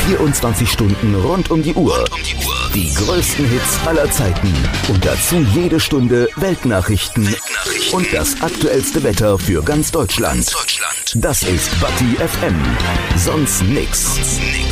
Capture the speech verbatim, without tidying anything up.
vierundzwanzig Stunden rund um die Uhr. Die größten Hits aller Zeiten. Und dazu jede Stunde Weltnachrichten. Weltnachrichten. Und das aktuellste Wetter für ganz Deutschland. Das ist Batti F M. Sonst nix.